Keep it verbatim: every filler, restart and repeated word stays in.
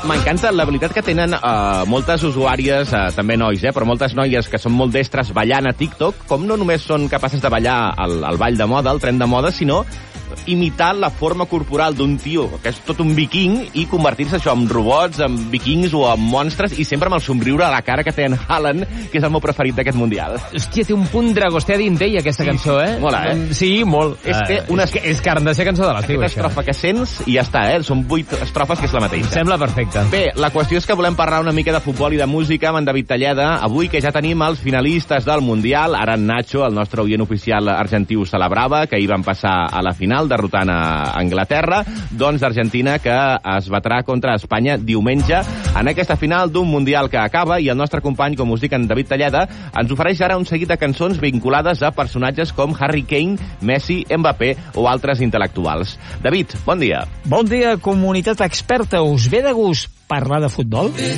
m'encanta l'habilitat que tenen uh, moltes usuàries, uh, també nois, eh, però moltes noies que són molt destres ballant a TikTok, com no només són capaces de ballar el, el ball de moda, el tren de moda, sinó imitar la forma corporal d'un tio que és tot un viking i convertir-se això en robots, en vikings o en monstres, i sempre amb el somriure a la cara que té en Haaland, que és el meu preferit d'aquest Mundial. Hòstia, té un punt dragostè dint ell, aquesta sí, cançó, eh? Mola, eh? Sí, molt. És, té una... és, que, és carn de ser cançó de l'estiu, aquesta estrofa que sents i ja està, eh? Són vuit estrofes que és la mateixa. Em sembla perfecte. Bé, la qüestió és que volem parlar una mica de futbol i de música amb en David Talleda, avui que ja tenim els finalistes del Mundial. Ara en Nacho, el nostre oient oficial argentí, ho celebrava, que hi van passar a la final, derrotant a Anglaterra, doncs d'Argentina, que es batrà contra Espanya diumenge en aquesta final d'un Mundial que acaba, i el nostre company, com us dic, en David Talleda, ens ofereix ara un seguit de cançons vinculades a personatges com Harry Kane, Messi, Mbappé o altres intel·lectuals. David, bon dia. Bon dia, comunitat experta. Us ve de gust parlar de futbol?